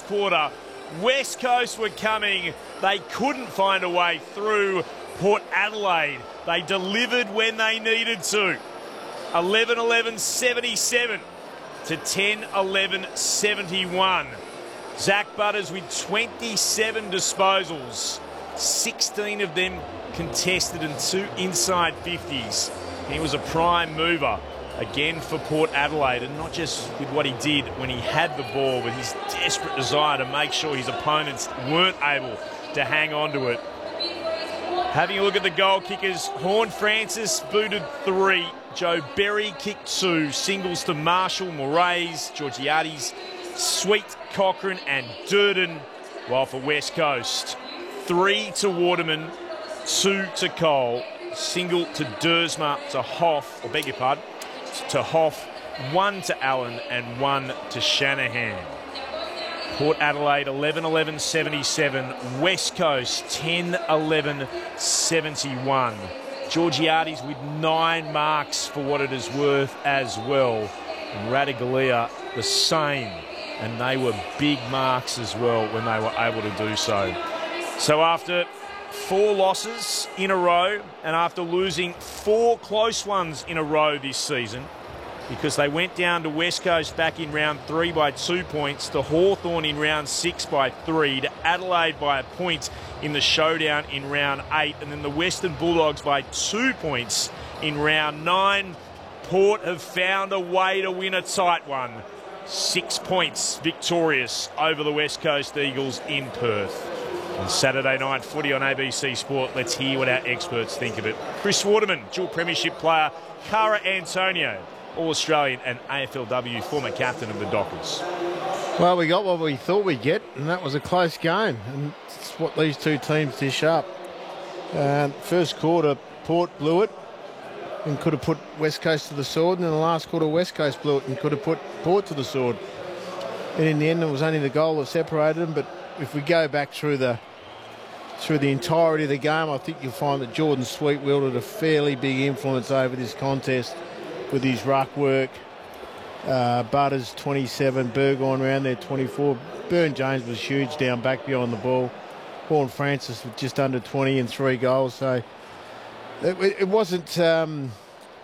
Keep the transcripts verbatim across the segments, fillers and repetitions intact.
last quarter. West Coast were coming. They couldn't find a way through Port Adelaide. They delivered when they needed to. eleven eleven seventy-seven to ten eleven seventy-one. Zach Butters with twenty-seven disposals, sixteen of them contested and two inside fifties. He was a prime mover again for Port Adelaide, and not just with what he did when he had the ball, but his desperate desire to make sure his opponents weren't able to hang on to it. Having a look at the goal kickers, Horne-Francis booted three, Joe Berry kicked two, singles to Marshall, Moraes, Georgiades, Sweet, Cochrane and Durden, while for West Coast, three to Waterman, two to Cole, single to Dersma, to Hoff, or beg your pardon, to Hoff, one to Allen and one to Shanahan. Port Adelaide eleven eleven seventy-seven, West Coast ten eleven seventy-one. Georgiades with nine marks for what it is worth as well. And Radigalia the same, and they were big marks as well when they were able to do so. So after four losses in a row, and after losing four close ones in a row this season, because they went down to West Coast back in round three by two points, to Hawthorn in round six by three, to Adelaide by a point in the showdown in round eight, and then the Western Bulldogs by two points in round nine. Port have found a way to win a tight one. Six points victorious over the West Coast Eagles in Perth. On Saturday night footy on A B C Sport, let's hear what our experts think of it. Chris Waterman, dual premiership player, Cara Antonio, All-Australian and A F L W former captain of the Dockers. Well, we got what we thought we'd get, and that was a close game, and it's what these two teams dish up. Uh, first quarter, Port blew it and could have put West Coast to the sword, and in the last quarter, West Coast blew it and could have put Port to the sword. And in the end, it was only the goal that separated them. But if we go back through the through the entirety of the game, I think you'll find that Jordan Sweet wielded a fairly big influence over this contest with his ruck work. Uh, Butters twenty-seven, Burgoyne around there twenty-four. Burn James was huge down back behind the ball. Horne-Francis with just under twenty and three goals. So it, it wasn't. Um,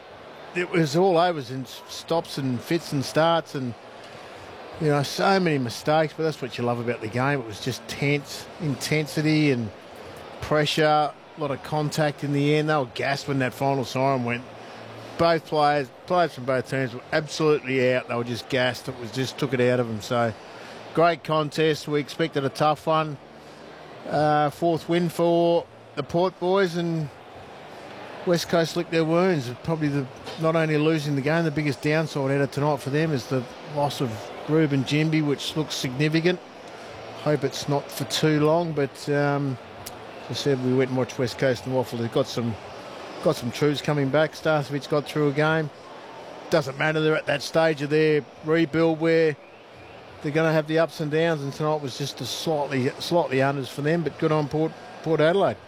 it was all overs and stops and fits and starts, and you know, so many mistakes. But that's what you love about the game. It was just tense, intensity and pressure. A lot of contact in the end. They were gassed when that final siren went. Both players, players from both teams were absolutely out. They were just gassed. It was just took it out of them. So great contest. We expected a tough one. Uh, fourth win for the Port boys, and West Coast licked their wounds. Probably the not only losing the game, the biggest downside out of tonight for them is the loss of Ruben Jimby, which looks significant. Hope it's not for too long, but um, as I said, we went and watched West Coast and Waffle. They've got some got some troops coming back. Starcevich got through a game. Doesn't matter, they're at that stage of their rebuild where they're going to have the ups and downs, and tonight was just a slightly slightly unders for them, but good on Port, Port Adelaide.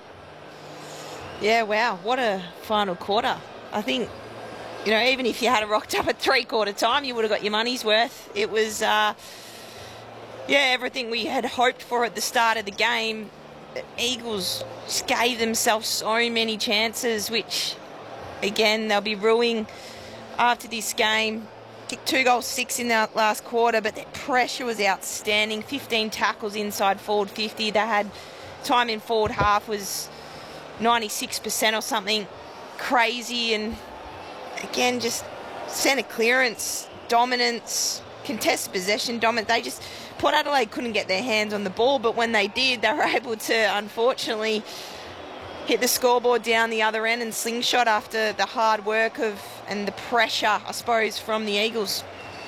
Yeah, wow, what a final quarter. I think, you know, even if you had rocked up at three-quarter time, you would have got your money's worth. It was, uh, yeah, everything we had hoped for at the start of the game. The Eagles just gave themselves so many chances, which, again, they'll be ruining after this game. Kicked two goals, six in that last quarter, but their pressure was outstanding. fifteen tackles inside forward fifty. They had time in forward half was ninety-six percent or something crazy, and again, just centre clearance, dominance, contested possession, dominant. They just, Port Adelaide couldn't get their hands on the ball, but when they did, they were able to, unfortunately, hit the scoreboard down the other end and slingshot after the hard work of and the pressure, I suppose, from the Eagles.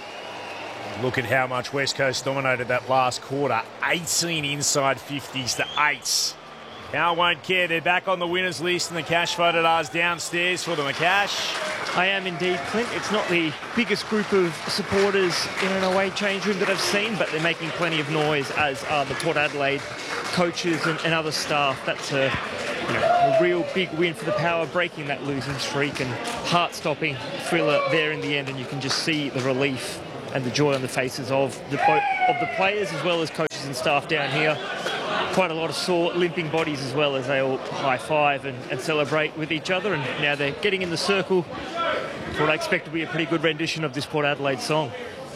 Look at how much West Coast dominated that last quarter. eighteen inside fifties to eight. Now won't care. They're back on the winners list, and the cash voted ours downstairs for the Macash. I am indeed, Clint. It's not the biggest group of supporters in an away change room that I've seen, but they're making plenty of noise, as are the Port Adelaide coaches and, and other staff. That's a, you know, a real big win for the Power, breaking that losing streak, and heart-stopping thriller there in the end, and you can just see the relief and the joy on the faces of the, of the players as well as coaches coaches and staff down here. Quite a lot of sore, limping bodies as well, as they all high-five and, and celebrate with each other. And now they're getting in the circle for what I expect to be a pretty good rendition of this Port Adelaide song.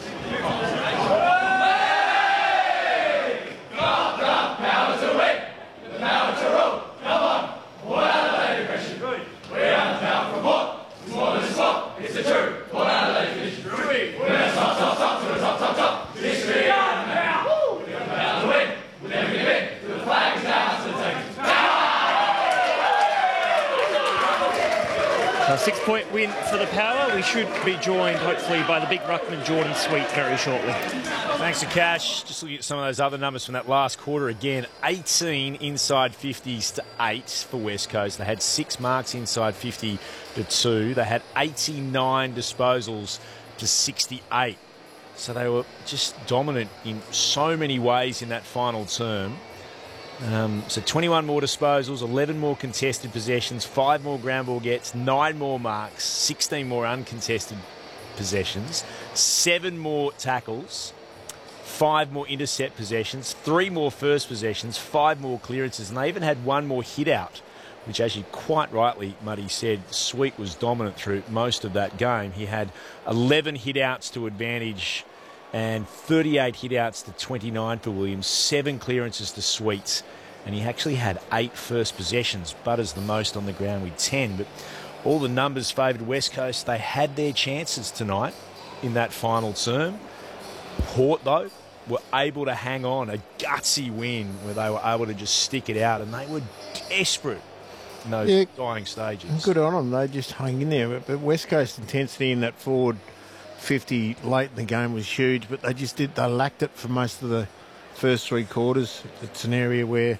A six-point win for the Power. We should be joined, hopefully, by the big ruckman Jordan Sweet very shortly. Thanks to Cash. Just looking at some of those other numbers from that last quarter again. eighteen inside fifties to eight for West Coast. They had six marks inside fifty to two. They had eighty-nine disposals to sixty-eight. So they were just dominant in so many ways in that final term. Um, so twenty-one more disposals, eleven more contested possessions, five more ground ball gets, nine more marks, sixteen more uncontested possessions, seven more tackles, five more intercept possessions, three more first possessions, five more clearances, and they even had one more hit out, which actually quite rightly, Muddy said, Sweet was dominant through most of that game. He had eleven hit outs to advantage and thirty-eight hit-outs to twenty-nine for Williams, seven clearances to Sweets, and he actually had eight first possessions. Butters the most on the ground with ten, but all the numbers favoured West Coast. They had their chances tonight in that final term. Port, though, were able to hang on, a gutsy win where they were able to just stick it out, and they were desperate in those yeah, dying stages. Good on them. They just hung in there. But West Coast intensity in that forward fifty late in the game was huge, but they just did, they lacked it for most of the first three quarters. It's an area where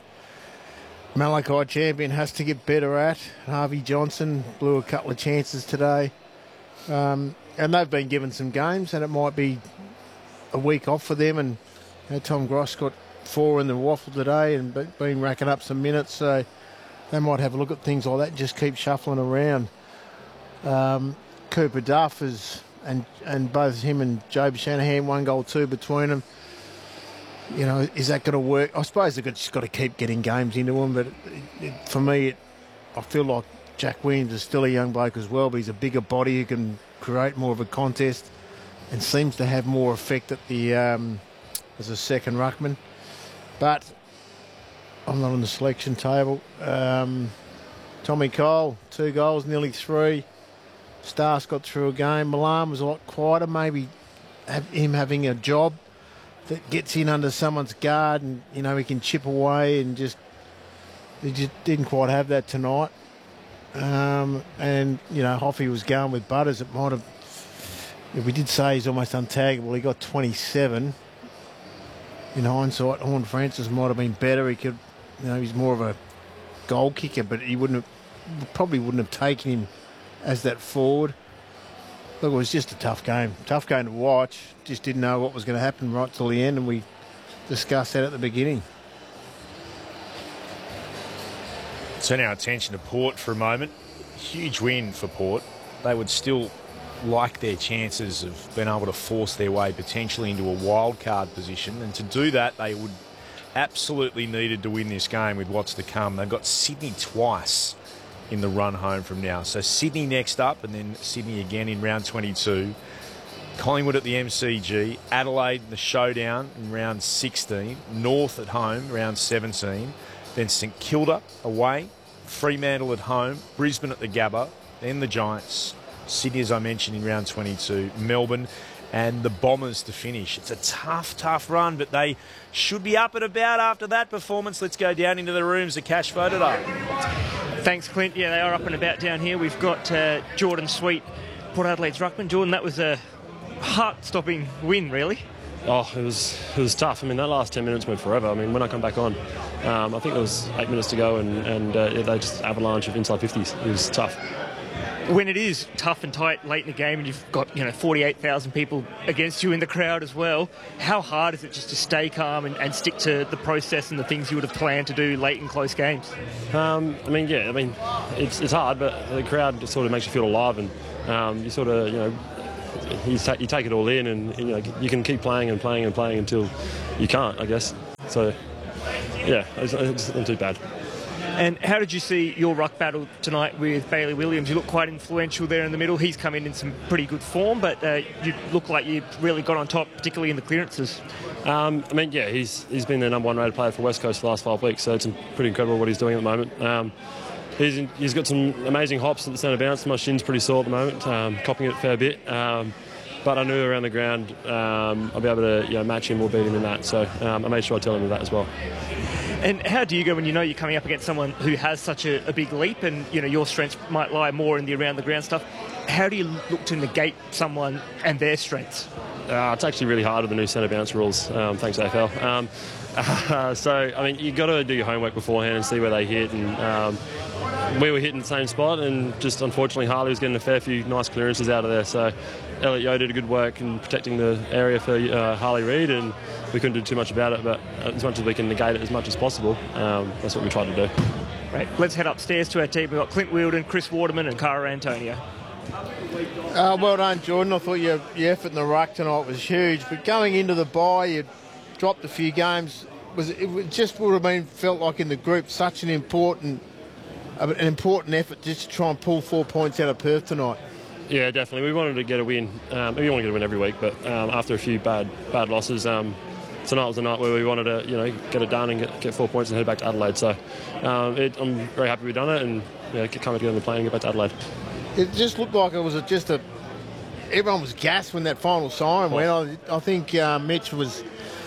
Malachi Champion has to get better at. Harvey Johnson blew a couple of chances today. Um, and they've been given some games, and it might be a week off for them. And you know, Tom Gross got four in the waffle today and been racking up some minutes, so they might have a look at things like that and just keep shuffling around. Um, Cooper Duff is... And and both him and Job Shanahan, one goal, two between them. You know, is that going to work? I suppose they've just got to keep getting games into them. But it, it, for me, it, I feel like Jack Williams is still a young bloke as well, but he's a bigger body who can create more of a contest and seems to have more effect at the um, as a second ruckman. But I'm not on the selection table. Um, Tommy Cole, two goals, nearly three. Stars got through a game. Milan was a lot quieter. Maybe have him having a job that gets in under someone's guard, and you know he can chip away, and just he just didn't quite have that tonight. Um, and you know Hoffy was going with Butters. It might have. If we did say he's almost untaggable, he got twenty-seven. In hindsight, Horn Francis might have been better. He could, you know, he's more of a goal kicker, but he wouldn't have, probably wouldn't have taken him as that forward. Look, it was just a tough game. Tough game to watch. Just didn't know what was going to happen right till the end, and we discussed that at the beginning. Turn our attention to Port for a moment. Huge win for Port. They would still like their chances of being able to force their way potentially into a wild card position, and to do that they would absolutely needed to win this game with what's to come. They've got Sydney twice in the run home from now. So Sydney next up, and then Sydney again in round twenty-two. Collingwood at the M C G. Adelaide in the showdown in round sixteen. North at home, round seventeen. Then St Kilda away. Fremantle at home. Brisbane at the Gabba. Then the Giants. Sydney, as I mentioned, in round twenty-two. Melbourne and the Bombers to finish. It's a tough, tough run, but they should be up and about after that performance. Let's go down into the rooms. The Cash voted up. Thanks, Clint. Yeah, they are up and about down here. We've got uh, Jordan Sweet, Port Adelaide's ruckman. Jordan, that was a heart-stopping win, really. Oh, it was it was tough. I mean, that last ten minutes went forever. I mean, when I come back on, um, I think there was eight minutes to go, and, and uh, they just avalanche of inside fifties. It was tough. When it is tough and tight late in the game, and you've got, you know, forty-eight thousand people against you in the crowd as well, how hard is it just to stay calm and, and stick to the process and the things you would have planned to do late in close games? Um, I mean, yeah, I mean, it's it's hard, but the crowd just sort of makes you feel alive, and um, you sort of, you know, you, ta- you take it all in, and you know, you can keep playing and playing and playing until you can't, I guess. So, yeah, it's, it's not too bad. And how did you see your ruck battle tonight with Bailey Williams? You look quite influential there in the middle. He's come in in some pretty good form, but uh, you look like you really got on top, particularly in the clearances. Um, I mean, yeah, he's he's been the number one rated player for West Coast for the last five weeks, so it's pretty incredible what he's doing at the moment. Um, he's in, he's got some amazing hops at the centre bounce. My shin's pretty sore at the moment, um, copping it a fair bit. Um, but I knew around the ground um, I'll be able to you know, match him or beat him in that, so um, I made sure I tell him that as well. And how do you go when you know you're coming up against someone who has such a, a big leap and, you know, your strengths might lie more in the around-the-ground stuff? How do you look to negate someone and their strengths? Uh, it's actually really hard with the new centre bounce rules, um, thanks A F L. Um, uh, so, I mean, you've got to do your homework beforehand and see where they hit. And um, we were hitting the same spot, and just unfortunately Harley was getting a fair few nice clearances out of there. So Elliot Yeo did a good work in protecting the area for uh, Harley Reid, and we couldn't do too much about it, but as much as we can negate it as much as possible, um, that's what we tried to do. Right, let's head upstairs to our team. We've got Clint Wheeldon, Chris Waterman and Cara Antonio. Uh, well done, Jordan. I thought your, your effort in the ruck tonight was huge, but going into the bye, you dropped a few games. Was it just would have been felt like in the group such an important, an important effort just to try and pull four points out of Perth tonight. Yeah, definitely. We wanted to get a win. Um, we want to get a win every week, but um, after a few bad bad losses, um, tonight was the night where we wanted to, you know, get it done and get, get four points and head back to Adelaide. So um, it, I'm very happy we've done it, and you know, coming together in the plane and get back to Adelaide. It just looked like it was a, just a. Everyone was gassed when that final siren went. I, I think uh, Mitch was.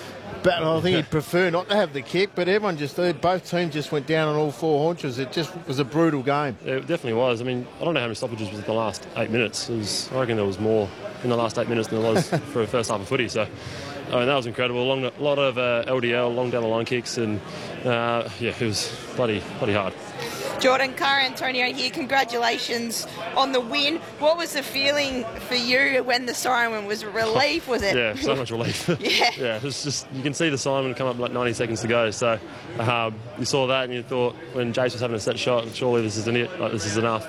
But I think he'd prefer not to have the kick, but everyone just, both teams just went down on all four haunches. It just was a brutal game. It definitely was. I mean, I don't know how many stoppages was in the last eight minutes. It was, I reckon there was more in the last eight minutes than there was for a first half of footy. So, I mean, that was incredible. Long, a lot of uh, L D L, long down the line kicks, and uh, yeah, it was bloody, bloody hard. Jordan, Cara Antonio here. Congratulations on the win. What was the feeling for you when the siren went? Was it relief? Was it? Yeah, so much relief. yeah. Yeah, it was just, you can see the siren come up like ninety seconds to go. So um, you saw that and you thought when Jace was having a set shot, surely this isn't it. Like, this is enough.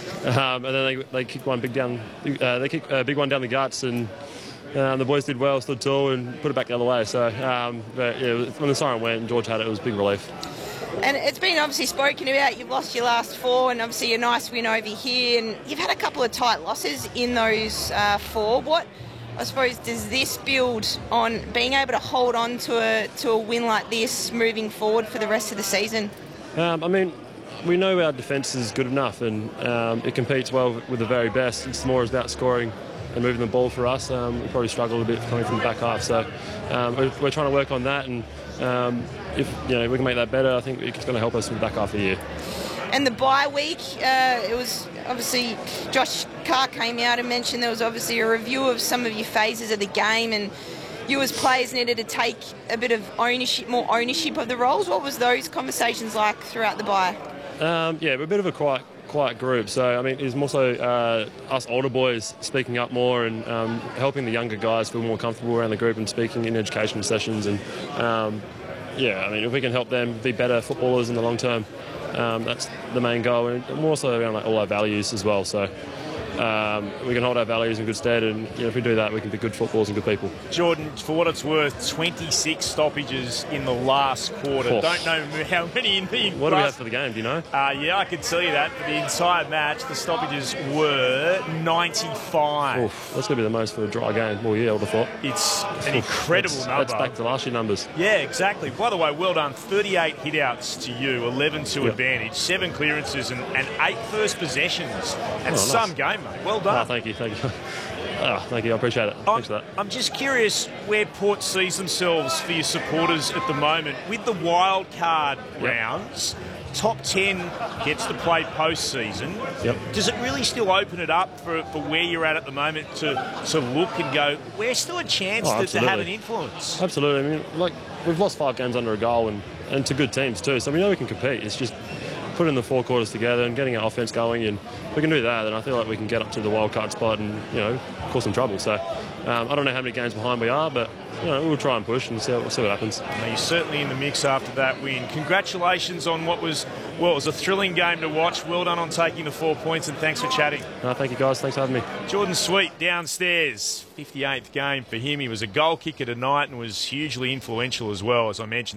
Um, and then they they kicked one big down. Uh, they kicked a big one down the guts, and um, the boys did well, stood tall, and put it back the other way. So um, but yeah, when the siren went and George had it, it was a big relief. And it's been obviously spoken about, you've lost your last four, and obviously a nice win over here, and you've had a couple of tight losses in those uh, four. What, I suppose, does this build on being able to hold on to a to a win like this moving forward for the rest of the season? Um, I mean, we know our defence is good enough, and um, it competes well with the very best. It's more about scoring and moving the ball for us. Um, we probably struggled a bit coming from the back half, so um, we're, we're trying to work on that, and um, if you know we can make that better, I think it's going to help us in the back half of the year. And the bye week, uh, it was obviously Josh Carr came out and mentioned there was obviously a review of some of your phases of the game, and you as players needed to take a bit of ownership, more ownership of the roles. What was those conversations like throughout the bye? Um, yeah, we're a bit of a quiet, quiet group. So I mean, it's more so uh, us older boys speaking up more and um, helping the younger guys feel more comfortable around the group and speaking in education sessions. And um, yeah, I mean, if we can help them be better footballers in the long term, um, that's the main goal. And more so around like all our values as well. So. Um, we can hold our values in good stead, and you know, if we do that, we can be good footballers and good people. Jordan, for what it's worth, twenty-six stoppages in the last quarter. Oh. Don't know how many in the. What do we have for the game? Do you know? Uh, yeah, I can tell you that. For the entire match, the stoppages were ninety-five. Oof, that's going to be the most for a dry game all year, I would have thought. It's an incredible that's, number. That's back to last year numbers. Yeah, exactly. By the way, well done. thirty-eight hit-outs to you, eleven to yep. advantage, seven clearances, and, and eight first possessions. And oh, some nice. game, mate. Well done. Oh, thank you, thank you. Oh, thank you, I appreciate it. I'm, Thanks for that. I'm just curious where Port sees themselves for your supporters at the moment. With the wild card yep. rounds, top ten gets to play postseason. Yep. Does it really still open it up for, for where you're at at the moment to, to look and go, we're still a chance Oh, to, to have an absolutely. influence? Absolutely. I mean, like, we've lost five games under a goal and, and to good teams too, so we know we can compete. It's just putting the four quarters together and getting our offence going, and if we can do that, then I feel like we can get up to the wild card spot and, you know, cause some trouble. So um, I don't know how many games behind we are, but you know, we'll try and push and see, we'll see what happens. Well, you're certainly in the mix after that win. Congratulations on what was, well, it was a thrilling game to watch. Well done on taking the four points, and thanks for chatting. No, thank you guys, thanks for having me. Jordan Sweet downstairs, fifty-eighth game for him. He was a goal kicker tonight and was hugely influential as well, as I mentioned.